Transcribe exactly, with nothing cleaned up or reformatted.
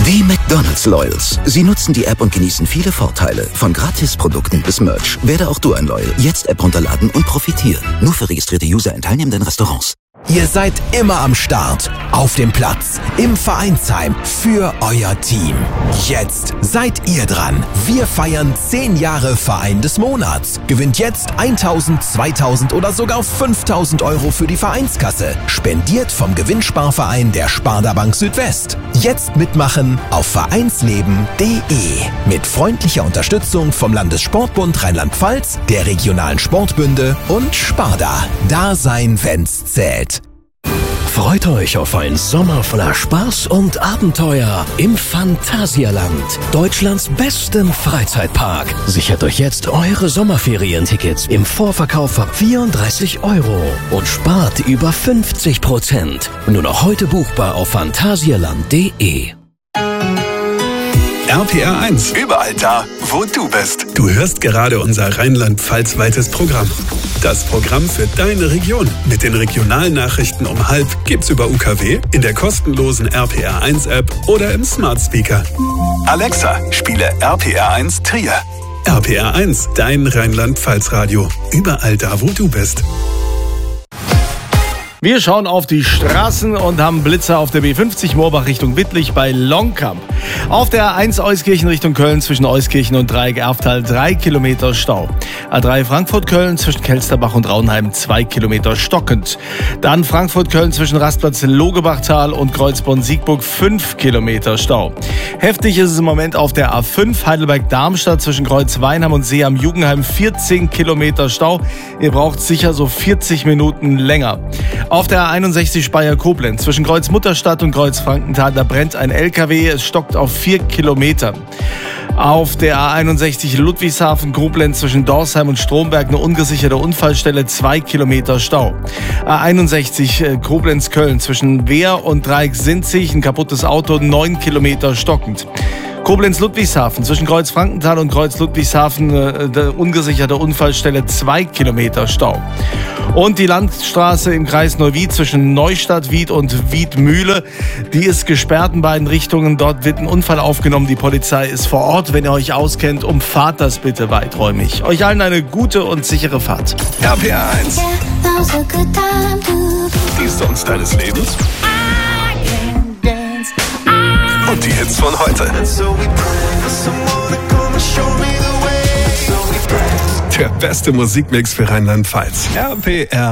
Die McDonald's Loyals. Sie nutzen die App und genießen viele Vorteile. Von Gratisprodukten bis Merch. Werde auch du ein Loyal. Jetzt App runterladen und profitieren. Nur für registrierte User in teilnehmenden Restaurants. Ihr seid immer am Start, auf dem Platz, im Vereinsheim, für euer Team. Jetzt seid ihr dran. Wir feiern zehn Jahre Verein des Monats. Gewinnt jetzt tausend, zweitausend oder sogar fünftausend Euro für die Vereinskasse. Spendiert vom Gewinnsparverein der Sparda Bank Südwest. Jetzt mitmachen auf vereinsleben punkt de. Mit freundlicher Unterstützung vom Landessportbund Rheinland-Pfalz, der regionalen Sportbünde und Sparda. Da sein, wenn's zählt. Freut euch auf einen Sommer voller Spaß und Abenteuer im Phantasialand, Deutschlands bestem Freizeitpark. Sichert euch jetzt eure Sommerferientickets im Vorverkauf ab vierunddreißig Euro und spart über fünfzig Prozent. Nur noch heute buchbar auf phantasialand punkt de. R P R eins. Überall da, wo du bist. Du hörst gerade unser Rheinland-Pfalz-weites Programm. Das Programm für deine Region. Mit den Regionalnachrichten um halb gibt's über U K W, in der kostenlosen R P R eins App oder im Smart Speaker. Alexa, spiele R P R eins Trier. R P R eins, dein Rheinland-Pfalz-Radio. Überall da, wo du bist. Wir schauen auf die Straßen und haben Blitzer auf der B fünfzig Moorbach Richtung Wittlich bei Longkamp. Auf der A eins Euskirchen Richtung Köln zwischen Euskirchen und Dreieck-Erftal drei Kilometer Stau. A drei Frankfurt-Köln zwischen Kelsterbach und Raunheim zwei Kilometer stockend. Dann Frankfurt-Köln zwischen Rastplatz Logebachtal und Kreuzborn-Siegburg fünf Kilometer Stau. Heftig ist es im Moment auf der A fünf Heidelberg-Darmstadt zwischen Kreuz-Weinheim und See am Jugendheim vierzehn Kilometer Stau. Ihr braucht sicher so vierzig Minuten länger. Auf der A einundsechzig Speyer-Koblenz zwischen Kreuz-Mutterstadt und Kreuz-Frankenthal, da brennt ein L K W, es stockt auf vier Kilometer. Auf der A einundsechzig Ludwigshafen-Koblenz zwischen Dorsheim und Stromberg eine ungesicherte Unfallstelle, zwei Kilometer Stau. A einundsechzig Koblenz-Köln zwischen Wehr und Dreieck-Sinzig, ein kaputtes Auto, neun Kilometer stockend. Koblenz-Ludwigshafen zwischen Kreuz-Frankenthal und Kreuz-Ludwigshafen äh, ungesicherte Unfallstelle, zwei Kilometer Stau. Und die Landstraße im Kreis Neuwied zwischen Neustadt-Wied und Wiedmühle, die ist gesperrt in beiden Richtungen. Dort wird ein Unfall aufgenommen. Die Polizei ist vor Ort. Wenn ihr euch auskennt, umfahrt das bitte weiträumig. Euch allen eine gute und sichere Fahrt. R P R eins. Die Songs deines Lebens. Und die Hits von heute. Der beste Musikmix für Rheinland-Pfalz. R P R